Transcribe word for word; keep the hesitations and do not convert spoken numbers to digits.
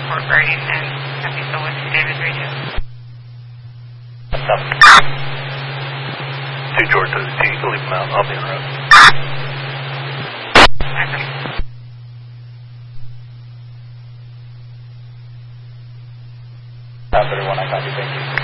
Fort Brady and Happy Soul with Two Davis Radio. Two George to the T. You can leave them out. I'll be in the road. Okay. South thirty-one, I copy. Thank you.